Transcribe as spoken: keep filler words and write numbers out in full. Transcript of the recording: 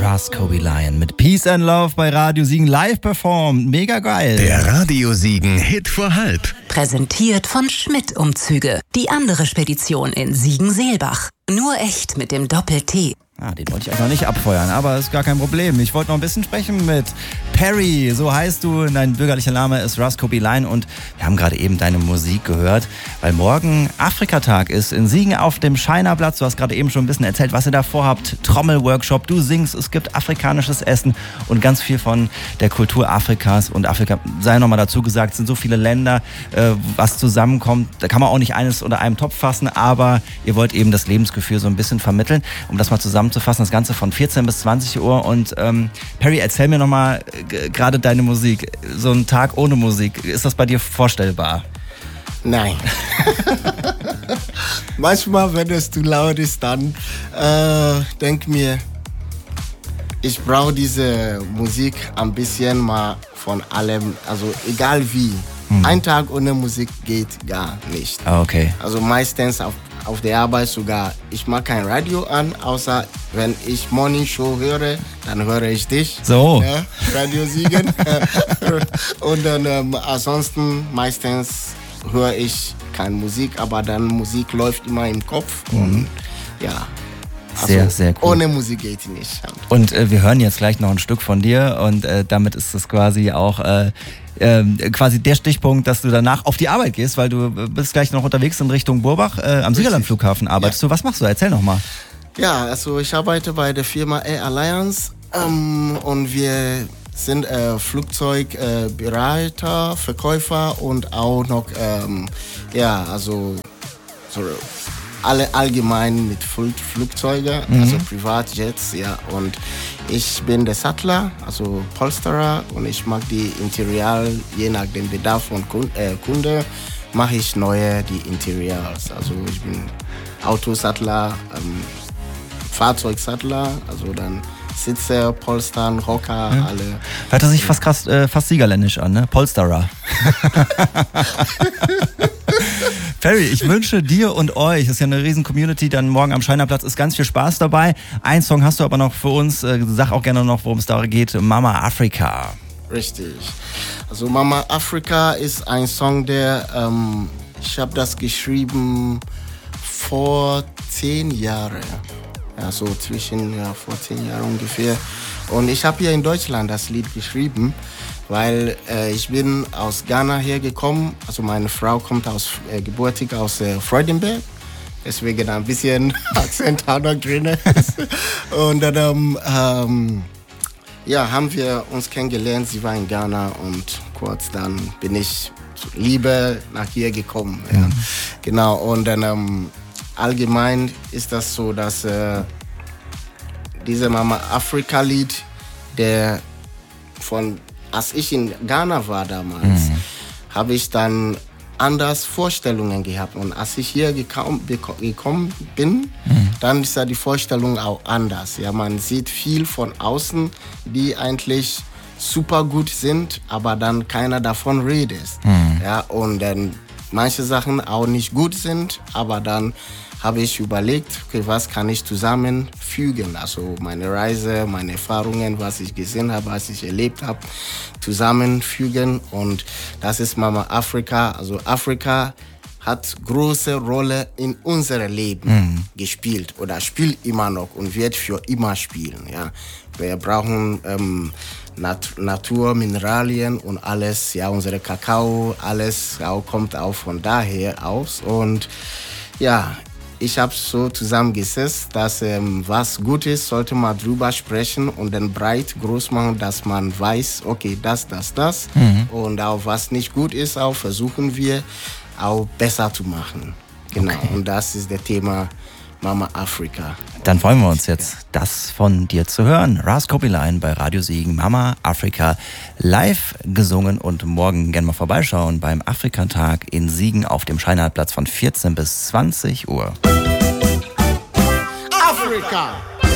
Rascobie Lion mit Peace and Love bei Radio Siegen live performt. Mega geil. Der Radio Siegen Hit vor halb. Präsentiert von Schmidt-Umzüge. Die andere Spedition in Siegen-Seelbach. Nur echt mit dem Doppel-T. Ah, den wollte ich eigentlich noch nicht abfeuern, aber ist gar kein Problem. Ich wollte noch ein bisschen sprechen mit Perry, so heißt du. Dein bürgerlicher Name ist Rascobie Lion und wir haben gerade eben deine Musik gehört, weil morgen Afrikatag ist in Siegen auf dem Scheinerplatz. Du hast gerade eben schon ein bisschen erzählt, was ihr da vorhabt. Trommelworkshop, du singst, es gibt afrikanisches Essen und ganz viel von der Kultur Afrikas. Und Afrika, sei nochmal dazu gesagt, sind so viele Länder, äh, was zusammenkommt. Da kann man auch nicht eines unter einem Topf fassen, aber ihr wollt eben das Lebensgefühl so ein bisschen vermitteln, um das mal zusammenzufassen. Das Ganze von vierzehn bis zwanzig Uhr. Und ähm, Perry, erzähl mir nochmal g- gerade deine Musik. So ein Tag ohne Musik, ist das bei dir vorstellbar? Nein. Manchmal, wenn es zu laut ist, dann äh, denk mir, ich brauche diese Musik ein bisschen mal von allem, also egal wie. Hm. Ein Tag ohne Musik geht gar nicht. Ah, okay. Also meistens auf, auf der Arbeit sogar, ich mache kein Radio an, außer wenn ich Morning Show höre, dann höre ich dich. So. Ja, Radio Siegen. Und dann ähm, ansonsten meistens höre ich keine Musik, aber dann Musik läuft immer im Kopf. Mhm. Und ja. Also sehr, sehr cool. Ohne Musik geht nicht. Und äh, wir hören jetzt gleich noch ein Stück von dir und äh, damit ist es quasi auch äh, äh, quasi der Stichpunkt, dass du danach auf die Arbeit gehst, weil du bist gleich noch unterwegs in Richtung Burbach. Äh, am Siegerland-Flughafen arbeitest ja. du. Was machst du? Erzähl noch mal. Ja, also ich arbeite bei der Firma Air Alliance ähm, und wir sind äh, Flugzeugbereiter, äh, Verkäufer und auch noch, ähm, ja, also so, alle allgemein mit Flug- Flugzeugen, mhm. also Privatjets, ja. Und ich bin der Sattler, also Polsterer, und ich mache die Interieur, je nach dem Bedarf von Kunde, äh, Kunde mache ich neue die Interieurs. Also ich bin Autosattler, ähm, Fahrzeugsattler, also dann Sitze, Polstern, Hocker, ja. alle. Hört er sich fast, krass, äh, fast siegerländisch an, ne? Polsterer. Perry, ich wünsche dir und euch, das ist ja eine riesen Community, dann morgen am Scheinerplatz ist ganz viel Spaß dabei. Ein Song hast du aber noch für uns, äh, sag auch gerne noch, worum es da geht, Mama Africa. Richtig. Also Mama Africa ist ein Song, der, ähm, ich habe das geschrieben vor zehn Jahren. Ja, so zwischen, ja, vor zehn Jahren ungefähr. Und ich habe hier in Deutschland das Lied geschrieben, weil äh, ich bin aus Ghana hergekommen. Also meine Frau kommt aus, äh, gebürtig aus äh, Freudenberg. Deswegen ein bisschen Akzent auch noch drin. Und dann ähm, ja, haben wir uns kennengelernt. Sie war in Ghana und kurz dann bin ich lieber nach hier gekommen. Ja. Mhm. Genau, und dann ähm, allgemein ist das so, dass äh, dieser Mama Afrika Lied, der von, als ich in Ghana war damals, mhm. habe ich dann anders Vorstellungen gehabt. Und als ich hier gekau- beko- gekommen bin, mhm. dann ist ja die Vorstellung auch anders. Ja, man sieht viel von außen, die eigentlich super gut sind, aber dann keiner davon redet. Mhm. Ja, und dann manche Sachen auch nicht gut sind, aber dann habe ich überlegt, okay, was kann ich zusammenfügen? Also meine Reise, meine Erfahrungen, was ich gesehen habe, was ich erlebt habe, zusammenfügen. Und das ist Mama Afrika. Also Afrika hat große Rolle in unserem Leben mhm. gespielt oder spielt immer noch und wird für immer spielen. Ja. Wir brauchen ähm, Nat- Natur, Mineralien und alles, ja, unsere Kakao, alles auch, kommt auch von daher aus. Und ja, ich habe so zusammengesetzt, dass ähm, was gut ist, sollte man drüber sprechen und dann breit groß machen, dass man weiß, okay, das, das, das. Mhm. Und auch was nicht gut ist, auch versuchen wir auch besser zu machen. Genau, okay. Und das ist das Thema Mama Afrika. Dann freuen wir uns jetzt, das von dir zu hören. Rascobie Lion bei Radio Siegen, Mama Afrika, live gesungen und morgen gerne mal vorbeischauen beim Afrikatag in Siegen auf dem Scheinhardtplatz von vierzehn bis zwanzig Uhr. Afrika!